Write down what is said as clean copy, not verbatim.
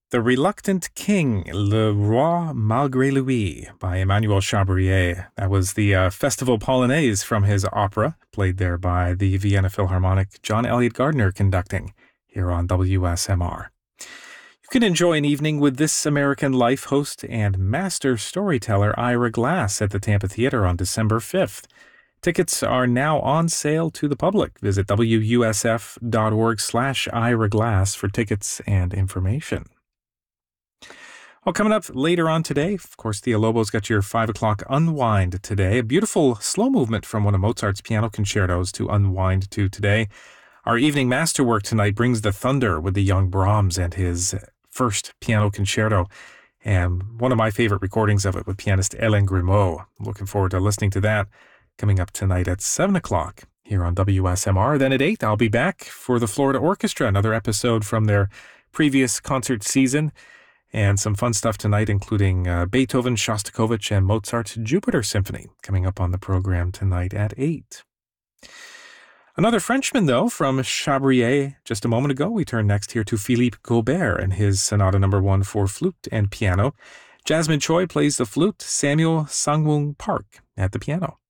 The Reluctant King, Le Roi Malgré Lui by Emmanuel Chabrier. That was the Festival Polonaise from his opera, played there by the Vienna Philharmonic, John Elliott Gardner conducting here on WSMR. You can enjoy an evening with This American Life host and master storyteller Ira Glass at the Tampa Theater on December 5th. Tickets are now on sale to the public. Visit wusf.org/Ira Glass for tickets and information. Well, coming up later on today, of course, Thea Lobo's got your 5 o'clock unwind today. A beautiful slow movement from one of Mozart's piano concertos to unwind to today. Our evening masterwork tonight brings the thunder with the young Brahms and his first piano concerto, and one of my favorite recordings of it with pianist Hélène Grimaud. Looking forward to listening to that coming up tonight at 7 o'clock here on WSMR. Then at 8, I'll be back for the Florida Orchestra, another episode from their previous concert season. And some fun stuff tonight, including Beethoven, Shostakovich, and Mozart's Jupiter Symphony coming up on the program tonight at 8. Another Frenchman, though, from Chabrier just a moment ago. We turn next here to Philippe Gaubert and his Sonata No. 1 for flute and piano. Jasmine Choi plays the flute, Samuel Sangwon Park at the piano.